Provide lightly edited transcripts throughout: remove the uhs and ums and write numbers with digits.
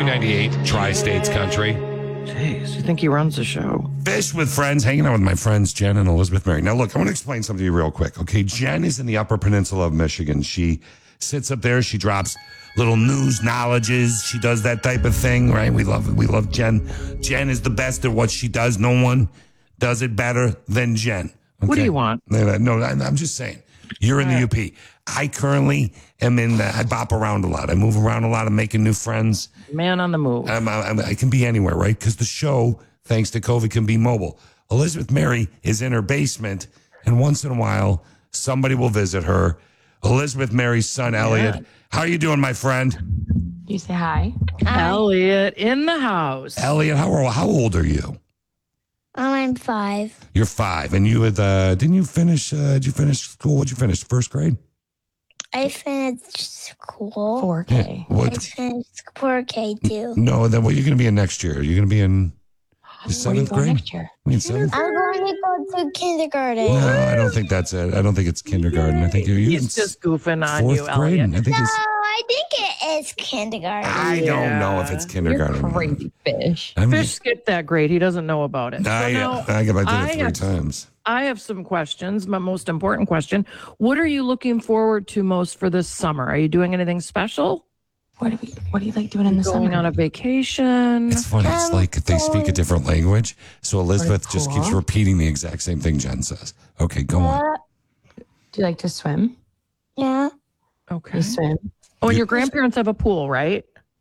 KQ98, Tri-States Country. Jeez, you think he runs the show? Fish with friends, hanging out with my friends Jen and Elizabeth Mary. Now, look, I want to explain something to you real quick. Okay, Jen is in the Upper Peninsula of Michigan. She sits up there. She drops little news knowledges. She does that type of thing, right? We love it. We love Jen. Jen is the best at what she does. No one does it better than Jen. Okay? What do you want? No, I'm just saying. You're in the UP. I currently am I bop around a lot. I move around a lot. I'm making new friends. Man on the move. I can be anywhere, right? Because the show, thanks to COVID, can be mobile. Elizabeth Mary is in her basement, and once in a while, somebody will visit her. Elizabeth Mary's son, Elliot. How are you doing, my friend? You say hi. Elliot in the house. Elliot, how old are you? I'm 5. You're 5, and you had did you finish school? What'd you finish? First grade? I finished school. 4K. Yeah. What? I finished 4K too. No, then what are you going to be in next year? Are you going to be in the Where are you 7th going grade? next year? I mean, 7th? I'm going to go to kindergarten. No, I don't think that's it. I don't think it's kindergarten. I think you're in He's just goofing on 4th you, grade. Elliot. I think No, it's. I think it is kindergarten. I don't know if it's kindergarten. You're crazy, Fish. I'm Fish skipped that grade. He doesn't know about it. I did it 3 times. I have some questions. My most important question. What are you looking forward to most for this summer? Are you doing anything special? What do you like doing in the Going summer? on a vacation? It's funny. It's like they speak a different language. So Elizabeth just keeps repeating the exact same thing Jen says. Okay, go on. Do you like to swim? Yeah. Okay. You swim? Oh, and your grandparents have a pool, right?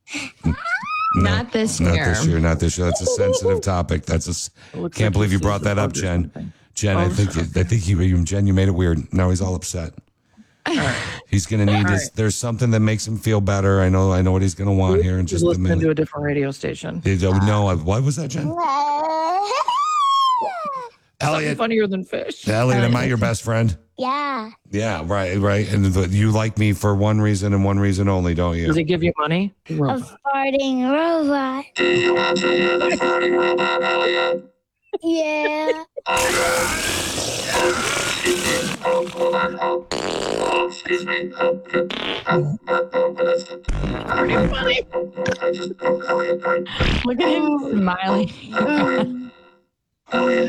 Not this year. Not this year. That's a sensitive topic. Can't believe you brought that up, Jen. Jen, I think you made it weird. Now he's all upset. He's going to need there's something that makes him feel better. I know what he's going to want here in just a Listen to minute. a different radio station. No, what was that, Jen? Elliot, Funnier than Fish. Elliot, am I your best friend? Yeah. Yeah, right. And you like me for one reason and one reason only, don't you? Does he give you money? A farting robot. Yeah. Pretty funny. Look at him smiling. Yeah.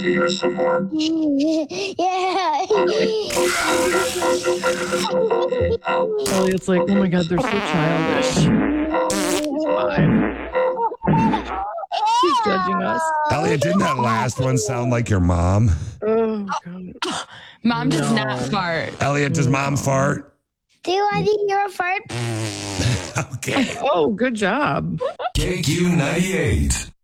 Elliot's like, oh my God, they're so childish. It's fine. She's judging us. Elliot, didn't that last one sound like your mom? Oh, God. Mom does not fart. Elliot, does mom fart? Do you want to hear a fart? Okay. Oh, good job. KQ98.